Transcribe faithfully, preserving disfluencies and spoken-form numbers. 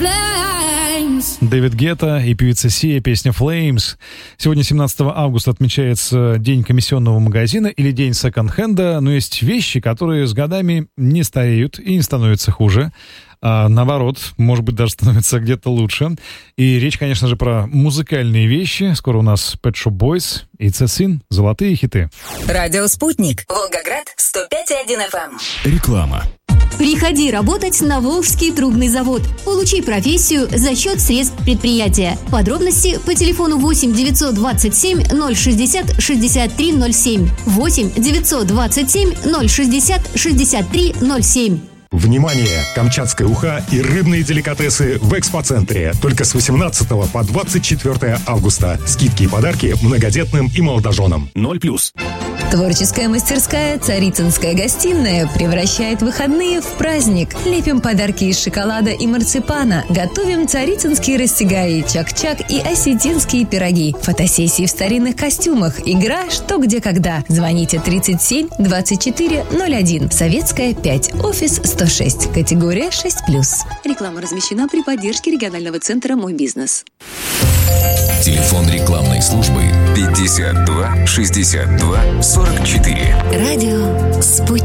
Дэвид Гетта и певица Сия, песня Flames. Сегодня, семнадцатого августа, отмечается День комиссионного магазина или День секонд-хенда, но есть вещи, которые с годами не стареют и не становятся хуже. А наоборот, может быть, даже становится где-то лучше. И речь, конечно же, про музыкальные вещи. Скоро у нас Pet Shop Boys и Цесин, золотые хиты. Радио «Спутник», Волгоград, сто пять и один эф эм. Реклама. Приходи работать на Волжский трубный завод. Получи профессию за счет средств предприятия. Подробности по телефону восемь девятьсот двадцать семь ноль шестьдесят шестьдесят три ноль семь. восемь девятьсот двадцать семь ноль шестьдесят шестьдесят три ноль семь. Внимание! Камчатская уха и рыбные деликатесы в экспоцентре. Только с восемнадцатого по двадцать четвёртое августа. Скидки и подарки многодетным и молодоженам. Ноль плюс. Творческая мастерская «Царицынская гостиная» превращает выходные в праздник. Лепим подарки из шоколада и марципана. Готовим царицынские растягаи, чак-чак и осетинские пироги. Фотосессии в старинных костюмах. Игра «Что, где, когда». Звоните тридцать семь двадцать четыре ноль один. Советская, пять. Офис сто шесть. Категория шесть плюс. Реклама размещена при поддержке регионального центра «Мой бизнес». Телефон рекламной службы пятьдесят два шестьдесят два сорок четыре. Радио «Спутник».